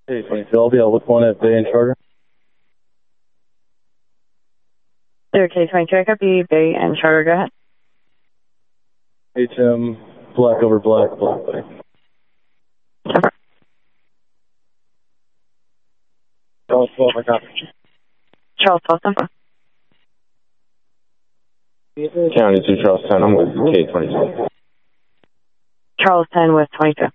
Hey, 22, I'll be able to look one at Bay and Charter. Okay, 22, I copy Bay and Charter, go ahead. HM, black over black, black Bay. Over. Charles 12, I copy. Charles 12, number. County 2, Charles 10, I'm with K22. Charles 10 with 22.